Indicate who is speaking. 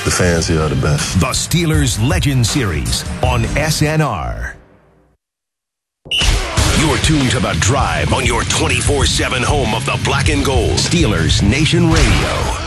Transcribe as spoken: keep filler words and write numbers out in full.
Speaker 1: The fans here are the best.
Speaker 2: The Steelers Legend Series on S N R. You're tuned to The Drive on your twenty-four seven home of the black and gold. Steelers Nation Radio.